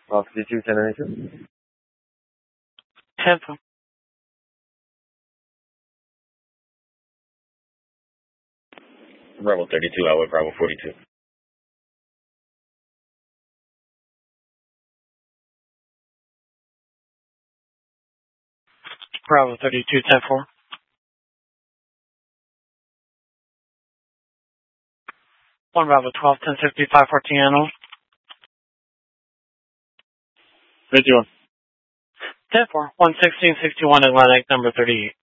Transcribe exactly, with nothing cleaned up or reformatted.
Bravo fifty-two, ten ninety-two. ten four. Bravo thirty-two, out with Bravo forty-two. Bravo thirty-two, ten four. one Bravo twelve, ten fifty-five, fourteen Animal. fifty-one. ten four, one sixteen, sixty-one Atlantic, number thirty-eight.